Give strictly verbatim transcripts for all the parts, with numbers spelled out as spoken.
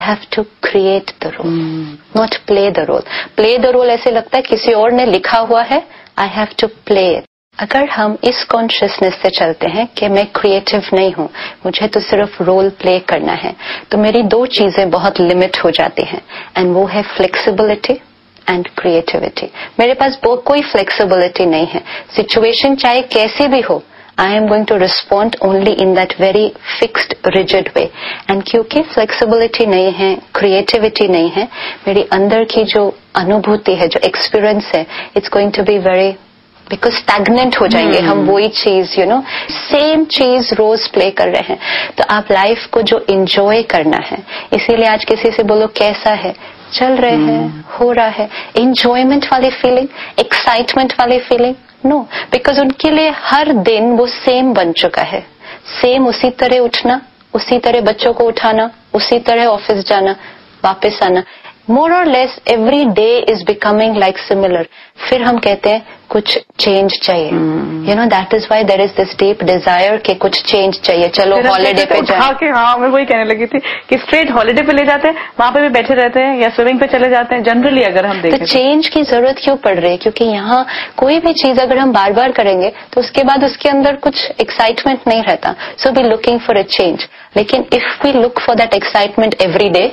Have to create the role, not play the role. Play the role ऐसे लगता है किसी और ने लिखा हुआ है, I have to play it. अगर हम इस कॉन्शियसनेस से चलते हैं कि मैं क्रिएटिव नहीं हूं, मुझे तो सिर्फ रोल प्ले करना है, तो मेरी दो चीजें बहुत लिमिट हो जाती हैं, एंड वो है फ्लेक्सिबिलिटी एंड क्रिएटिविटी. मेरे पास कोई फ्लेक्सिबिलिटी नहीं है. सिचुएशन चाहे कैसी भी हो, I am going to respond only in that very fixed, rigid way. And क्योंकि flexibility नहीं है, creativity नहीं है, मेरी अंदर की जो अनुभूति है, जो experience है, it's going to be very, because stagnant हो जाएंगे. hmm. हम वही चीज, you know, same चीज रोज प्ले कर रहे हैं. तो आप लाइफ को जो enjoy करना है, इसीलिए आज किसी से बोलो कैसा है, चल रहे hmm. हैं, हो रहा है, enjoyment वाली फीलिंग, एक्साइटमेंट वाली फीलिंग, नो, बिकॉज उनके लिए हर दिन वो सेम बन चुका है. सेम उसी तरह उठना, उसी तरह बच्चों को उठाना, उसी तरह ऑफिस जाना, वापस आना. मोर और less every day is becoming like similar. फिर हम कहते हैं कुछ चेंज चाहिए. You know, that is why there is this deep Dzire कि कुछ चेंज चाहिए. चलो हॉलीडे पे जाए. हाँ, मैं वही कहने लगी थी कि स्ट्रेट हॉलीडे पे ले जाते हैं, वहां पे भी बैठे रहते हैं या स्विमिंग पे चले जाते हैं. जनरली अगर हम देखें तो चेंज की जरूरत क्यों पड़ रही है? क्योंकि यहाँ कोई भी चीज अगर हम बार बार करेंगे तो उसके बाद उसके अंदर कुछ एक्साइटमेंट नहीं रहता. सो be looking for a change. लेकिन if we look for that excitement every day,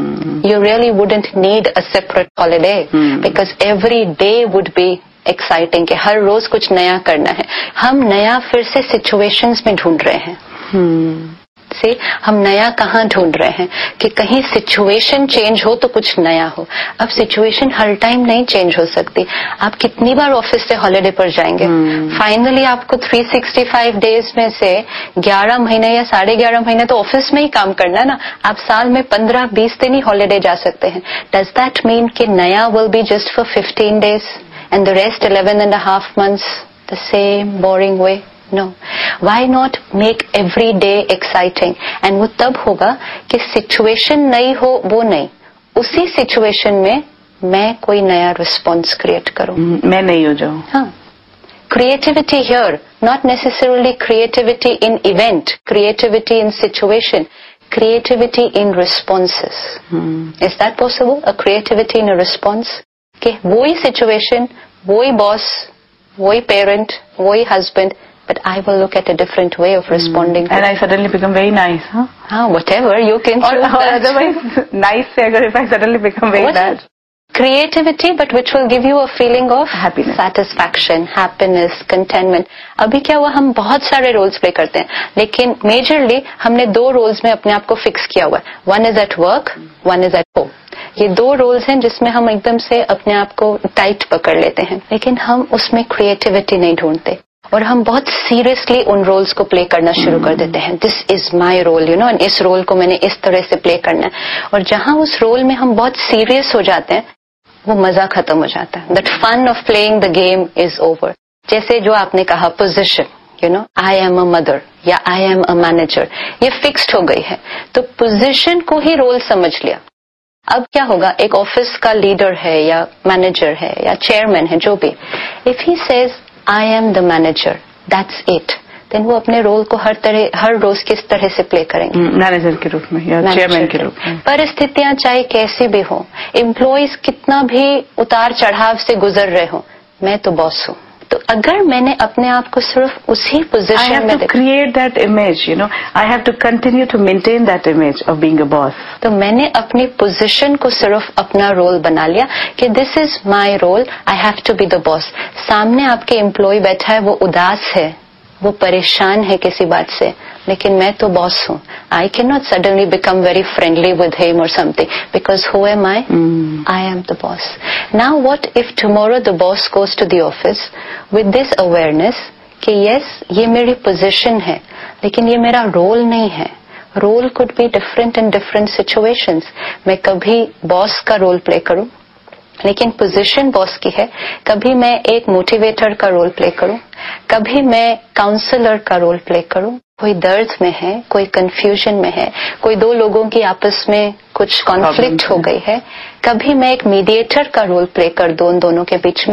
you really wouldn't need a separate holiday, because every day would be exciting कि हर रोज कुछ नया करना है. हम नया फिर से सिचुएशंस में ढूंढ रहे हैं. hmm. से हम नया कहाँ ढूंढ रहे हैं कि कहीं सिचुएशन चेंज हो तो कुछ नया हो. अब सिचुएशन हर टाइम नहीं चेंज हो सकती. आप कितनी बार ऑफिस से हॉलीडे पर जाएंगे? Finally hmm. आपको तीन सौ पैंसठ डेज में से ग्यारह महीने या साढ़े ग्यारह महीने तो ऑफिस में ही काम करना है ना. आप साल में पंद्रह बीस दिन ही हॉलीडे जा सकते हैं. डज दैट मीन कि नया will be just for fifteen days and the rest eleven and a half months the same boring way? No. Why not make every day exciting? And वो तब होगा कि situation नई हो, वो नहीं, उसी situation में मैं कोई नया response create करूं. मैं नहीं हो जाऊं. हाँ. Creativity here, not necessarily creativity in event, creativity in situation, creativity in responses. Hmm. Is that possible? A creativity in a response? कि वही सिचुएशन, वही बॉस, वही पेरेंट, वही husband, but I will look at a different way of responding. Mm. And I suddenly become very nice, huh? हाँ, whatever you can choose. Or, or otherwise, nice से अगर if I suddenly become very bad. Creativity, but which will give you a feeling of happiness, satisfaction, happiness, contentment. अभी क्या हुआ, हम बहुत सारे roles play करते हैं, लेकिन मेजरली हमने दो रोल्स में अपने आप को फिक्स किया हुआ है. One is at work, one is at home. ये दो रोल्स हैं जिसमें हम एकदम से अपने आप को टाइट पकड़ लेते हैं, लेकिन हम उसमें क्रिएटिविटी नहीं ढूंढते और हम बहुत सीरियसली उन रोल्स को प्ले करना शुरू कर देते हैं. This is my role, you know, and इस रोल को मैंने इस तरह से प्ले करना है. और जहां उस रोल में हम बहुत सीरियस हो जाते हैं, वो मजा खत्म हो जाता है. That fun of playing the game is over. जैसे जो आपने कहा position, you know, I am a mother या आई एम अ मैनेजर, ये फिक्स्ड हो गई है, तो पोजीशन को ही रोल समझ लिया. अब क्या होगा, एक ऑफिस का लीडर है या मैनेजर है या चेयरमैन है, जो भी, if he says I am the manager, that's it, then वो अपने रोल को हर तरह, हर रोज किस तरह से प्ले करेंगे, मैनेजर के रूप में या चेयरमैन के रूप में. परिस्थितियां चाहे कैसी भी हो, एम्प्लॉइज कितना भी उतार चढ़ाव से गुजर रहे हो, मैं तो बॉस हूँ. तो अगर मैंने अपने आप को सिर्फ उसी पोजीशन में create that image, you know, I have to continue to maintain that image of being a boss. तो मैंने अपनी पोजीशन को सिर्फ अपना रोल बना लिया कि this is my role, I have to be the boss. सामने आपके एम्प्लॉय बैठा है, वो उदास है, वो परेशान है किसी बात से, लेकिन मैं तो बॉस हूँ. I can not suddenly become very friendly with him और something, because who am I? I am the boss. Now what if tomorrow the boss goes to the office with this awareness कि yes, ये मेरी position है, लेकिन ये मेरा role नहीं है. Role could be different in different situations. मैं कभी बॉस का रोल प्ले करूं, लेकिन पोजीशन बॉस की है. कभी मैं एक मोटिवेटर का रोल प्ले करूं, कभी मैं काउंसलर का रोल प्ले करूं. कोई दर्द में है, कोई कंफ्यूजन में है, कोई दो लोगों की आपस में कुछ कॉन्फ्लिक्ट हो गई है, कभी मैं एक मीडिएटर का रोल प्ले कर दूं उन दोनों के बीच में,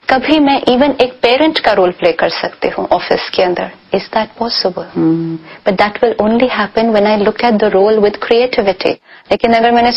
कभी मैं इवन एक पेरेंट का रोल प्ले कर सकती हूँ ऑफिस के अंदर. Is that possible? But that will only happen when I look at the role with creativity. लेकिन अगर मैंने